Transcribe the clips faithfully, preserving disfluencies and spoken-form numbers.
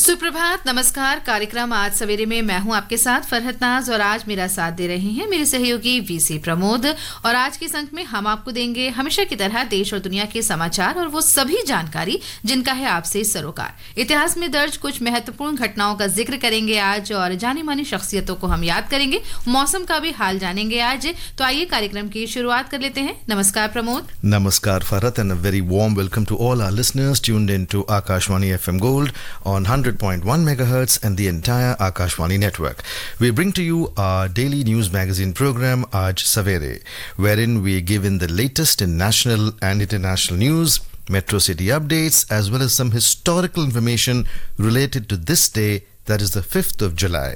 सुप्रभात, नमस्कार। कार्यक्रम आज सवेरे में मैं हूं आपके साथ फरहत नाज और आज मेरा साथ दे रहे हैं मेरे सहयोगी वीसी प्रमोद। और आज के अंक में हम आपको देंगे हमेशा की तरह देश और दुनिया के समाचार और वो सभी जानकारी जिनका है आपसे सरोकार। इतिहास में दर्ज कुछ महत्वपूर्ण घटनाओं का जिक्र करेंगे आज और जानी मानी शख्सियतों को हम याद करेंगे। मौसम का भी हाल जानेंगे आज। तो आइए कार्यक्रम की शुरुआत कर लेते हैं। नमस्कार Pramod. Namaskar Farhat and a very warm welcome to all our listeners tuned in to Akashvani F M Gold on one hundred point one megahertz and the entire Akashvani network. We bring to you our daily news magazine program Aaj Savere, wherein we give in the latest in national and international news, metro city updates as well as some historical information related to this day, that is the fifth of July.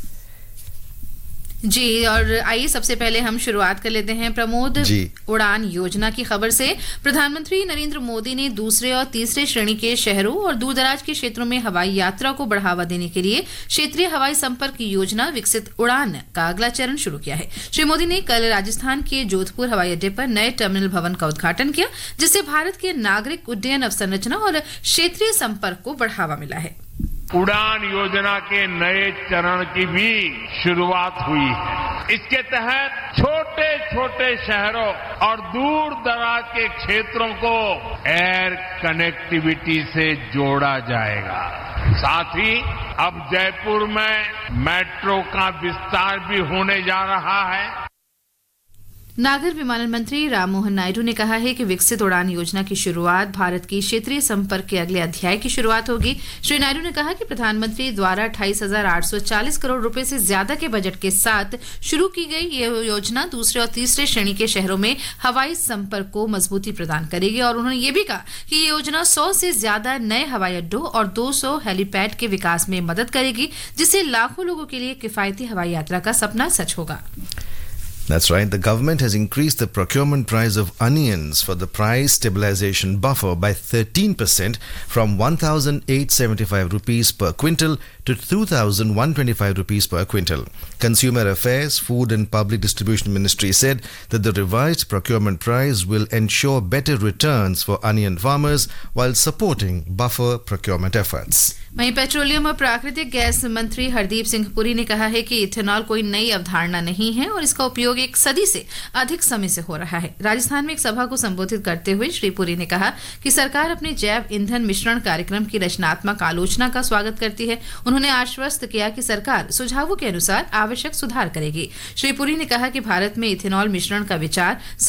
जी, और आइए सबसे पहले हम शुरुआत कर लेते हैं प्रमोद जी। उड़ान योजना की खबर से। प्रधानमंत्री नरेंद्र मोदी ने दूसरे और तीसरे श्रेणी के शहरों और दूरदराज के क्षेत्रों में हवाई यात्रा को बढ़ावा देने के लिए क्षेत्रीय हवाई संपर्क योजना विकसित उड़ान का अगला चरण शुरू किया है। श्री मोदी ने कल राजस्थान के जोधपुर हवाई अड्डे पर नए टर्मिनल भवन का उद्घाटन किया, जिससे भारत के नागरिक उड्डयन अवसंरचना और क्षेत्रीय संपर्क को बढ़ावा मिला है। उड़ान योजना के नए चरण की भी शुरुआत हुई है। इसके तहत छोटे छोटे शहरों और दूर दराज के क्षेत्रों को एयर कनेक्टिविटी से जोड़ा जाएगा। साथ ही अब जयपुर में मेट्रो का विस्तार भी होने जा रहा है। नागर विमानन मंत्री राममोहन नायडू ने कहा है कि विकसित उड़ान योजना की शुरुआत भारत की क्षेत्रीय संपर्क के अगले अध्याय की शुरुआत होगी। श्री नायडू ने कहा कि प्रधानमंत्री द्वारा अट्ठाईस हजार आठ सौ चालीस करोड़ रुपए से ज्यादा के बजट के साथ शुरू की गई ये योजना दूसरे और तीसरे श्रेणी के शहरों में हवाई संपर्क को मजबूती प्रदान करेगी। और उन्होंने ये भी कहा कि ये योजना सौ से ज्यादा नए हवाई अड्डों और दो सौ हेलीपैड के विकास में मदद करेगी, जिससे लाखों लोगों के लिए किफायती हवाई यात्रा का सपना सच होगा। That's right. The government has increased the procurement price of onions for the price stabilization buffer by thirteen percent from one thousand eight hundred seventy-five rupees per quintal to two thousand one hundred twenty-five rupees per quintal. Consumer Affairs, Food and Public Distribution Ministry said that the revised procurement price will ensure better returns for onion farmers while supporting buffer procurement efforts. वहीं petroleum और प्राकृतिक gas मंत्री हरदीप सिंह पुरी ने कहा है कि ethanol कोई नई अवधारणा नहीं है और इसका उपयोग एक सदी से अधिक समय से हो रहा है। राजस्थान में एक सभा को संबोधित करते हुए श्री पुरी ने कहा कि सरकार अपने जैव ईंधन मिश्रण कार्यक्रम की रचनात्मक आलोचना का स्वागत करती है। उन्होंने आश्वस्त किया कि सरकार सुझावों के अनुसार आवश्यक सुधार करेगी। श्री पुरी ने कहा कि भारत में इथेनॉल मिश्रण का विचार